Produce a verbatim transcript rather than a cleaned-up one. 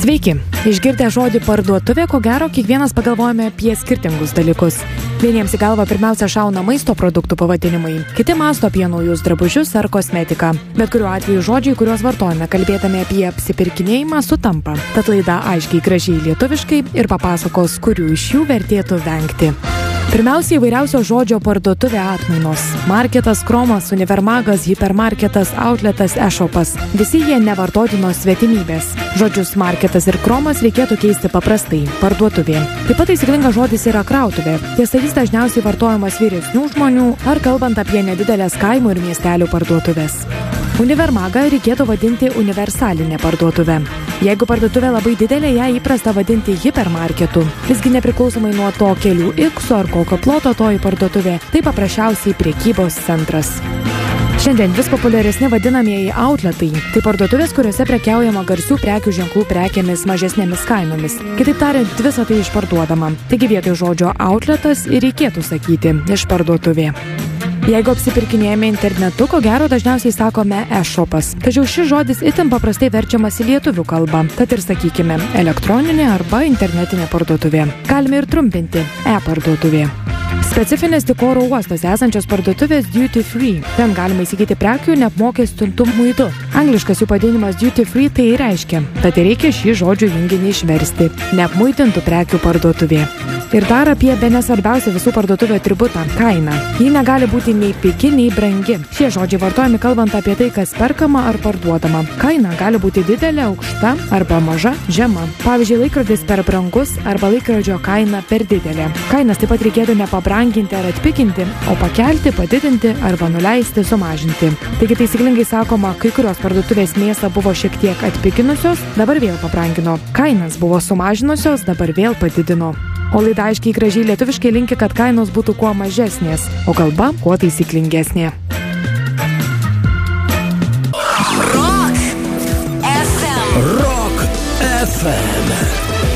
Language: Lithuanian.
Sveiki! Išgirdę žodį parduotuvė, ko gero, kiekvienas pagalvojame apie skirtingus dalykus. Vieniems į galvą pirmiausia šauna maisto produktų pavadinimai, kiti mąsto apie naujus drabužius ar kosmetiką. Bet kuriuo atveju žodžiai, kuriuos vartojame kalbėdami apie apsipirkinėjimą, sutampa. Tad laida aiškiai gražiai lietuviškai ir papasakos, kurių iš jų vertėtų vengti. Pirmiausia, įvairiausio žodžio parduotuvė atmainos. Marketas, kromas, univermagas, hipermarketas, outletas, e-shopas. Visi jie nevartotinos svetimybės. Žodžius marketas ir kromas reikėtų keisti paprastai – parduotuvė. Taip pat taisyklingas žodis yra krautuvė. Tiesa, jis dažniausiai vartojamas vyresnių žmonių ar kalbant apie nedidelės kaimų ir miestelių parduotuvės. Univermagą reikėtų vadinti universalinė parduotuvė. Jeigu parduotuvė labai didelė, ją įprasta vadinti hipermarketu. Visgi nepriklausomai nuo to kelių iksų ar kokio ploto toji parduotuvė, tai paprasčiausiai prekybos centras. Šiandien vis populiaresni vadinamieji outletai. Tai parduotuvės, kuriuose prekiaujama garsių prekių ženklų prekėmis mažesnėmis kainomis. Kitaip tariant, visa tai išparduodama. Taigi vietoj žodžio outletas ir reikėtų sakyti išparduotuvė. Jeigu apsipirkinėjame internetu, ko gero dažniausiai sakome e-shopas. Tačiau šis žodis itin paprastai verčiamas į lietuvių kalbą. Tad ir sakykime elektroninė arba internetinė parduotuvė. Galime ir trumpinti e-parduotuvė. Specifinės tik oro uostose esančios parduotuvės duty free. Ten galima įsigyti prekių neapmokestintų muitu. Angliškas jų pavadinimas duty free tai reiškia. Tad reikia šį žodžių junginį išversti. Neapmuitintų prekių parduotuvė. Ir dar apie bene svarbiausią visų parduotuvių atributą – kainą. Ji negali būti nei pigi, nei brangi. Šie žodžiai vartojami kalbant apie tai, kas perkama ar parduodama. Kaina gali būti didelė, aukšta arba maža, žema. Pavyzdžiui, laikrodis per brangus arba laikrodžio kaina per didelė. Kainas taip pat reikėtų nepabranginti ar atpiginti, o pakelti, padidinti arba nuleisti, sumažinti. Taigi taisyklingai sakoma, kai kurios parduotuvės mėsą buvo šiek tiek atpiginusios, dabar vėl pabrangino. Kainas buvo sumažinusios, dabar vėl padidino. O laida aiškiai gražiai lietuviškai linki, kad kainos būtų kuo mažesnės, o kalba kuo taisyklingesnė. Rock F M. Rock F M.